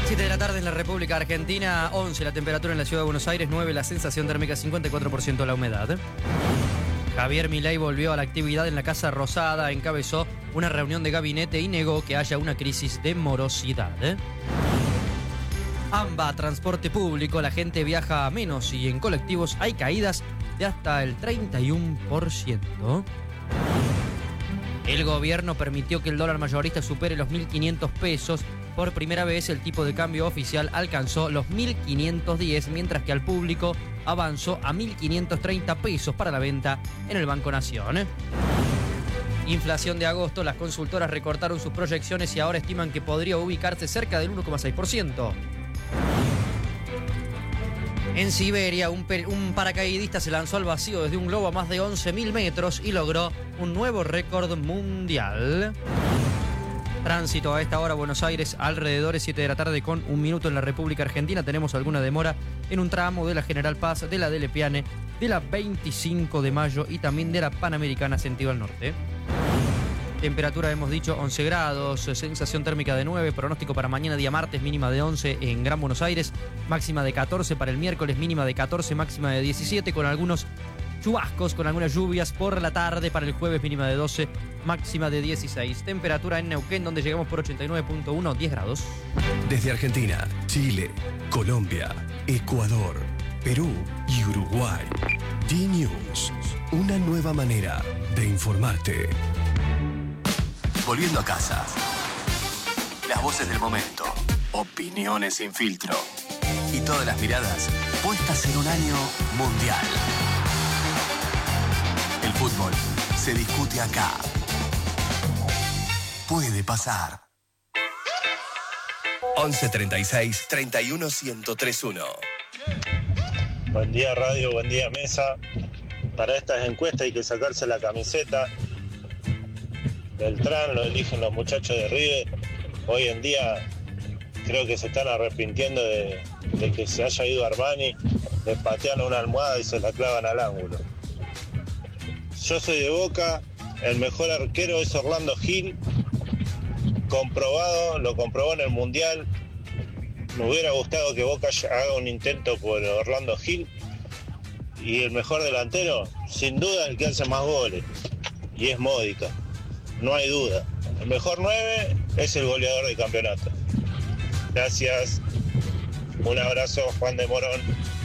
7 de la tarde en la República Argentina, 11 la temperatura en la Ciudad de Buenos Aires, 9 la sensación térmica, 54% la humedad. Javier Milei volvió a la actividad en la Casa Rosada, encabezó una reunión de gabinete y negó que haya una crisis de morosidad. AMBA, transporte público, la gente viaja menos y en colectivos hay caídas de hasta el 31%. El gobierno permitió que el dólar mayorista supere los 1.500 pesos. Por primera vez el tipo de cambio oficial alcanzó los 1.510, mientras que al público avanzó a 1.530 pesos para la venta en el Banco Nación. Inflación de agosto, las consultoras recortaron sus proyecciones y ahora estiman que podría ubicarse cerca del 1,6%. En Siberia, un paracaidista se lanzó al vacío desde un globo a más de 11.000 metros y logró un nuevo récord mundial. Tránsito a esta hora, Buenos Aires, alrededor de 7 de la tarde con 1 minuto en la República Argentina. Tenemos alguna demora en un tramo de la General Paz, de la Dele Piane, de la 25 de mayo y también de la Panamericana sentido al norte. Temperatura, hemos dicho, 11 grados, sensación térmica de 9, pronóstico para mañana día martes, mínima de 11 en Gran Buenos Aires, máxima de 14 para el miércoles, mínima de 14, máxima de 17, con algunos chubascos, con algunas lluvias por la tarde para el jueves, mínima de 12, máxima de 16. Temperatura en Neuquén, donde llegamos por 89.1, 10 grados. Desde Argentina, Chile, Colombia, Ecuador, Perú y Uruguay. D-News, una nueva manera de informarte. Volviendo a casa. Las voces del momento. Opiniones sin filtro. Y todas las miradas puestas en un año mundial. El fútbol se discute acá. Puede pasar. 1136 31 1031. Buen día radio, buen día mesa. Para estas encuestas hay que sacarse la camiseta. Beltrán lo eligen los muchachos de River. Hoy en día creo que se están arrepintiendo de que se haya ido Armani, le patean una almohada y se la clavan al ángulo. Yo soy de Boca, el mejor arquero es Orlando Gil, comprobado, lo comprobó en el Mundial. Me hubiera gustado que Boca haga un intento por Orlando Gil. Y el mejor delantero, sin duda, el que hace más goles, y es Módica. No hay duda. El mejor 9 es el goleador del campeonato. Gracias. Un abrazo, Juan de Morón.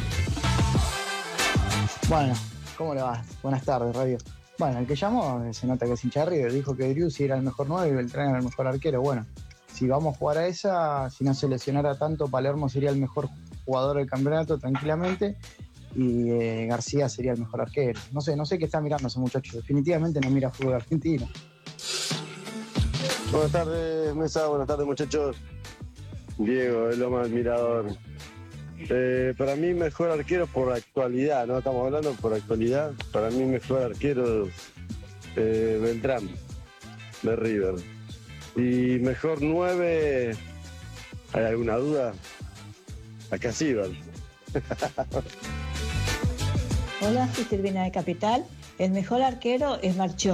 Bueno, ¿cómo le va? Buenas tardes, radio. Bueno, el que llamó, se nota que es hincha de River, dijo que Driussi era el mejor 9 y Beltrán era el mejor arquero. Bueno, si vamos a jugar a esa, si no se lesionara tanto, Palermo sería el mejor jugador del campeonato tranquilamente y García sería el mejor arquero. No sé qué está mirando ese muchacho. Definitivamente no mira fútbol argentino. Buenas tardes, mesa. Buenas tardes, muchachos. Diego, el Loma Admirador. Para mí, mejor arquero por actualidad, ¿no? Estamos hablando por actualidad. Para mí, mejor arquero Beltrán, de River. Y mejor 9, ¿hay alguna duda? Acá sí, ¿vale? Hola, soy Silvina de Capital. El mejor arquero es Marchó.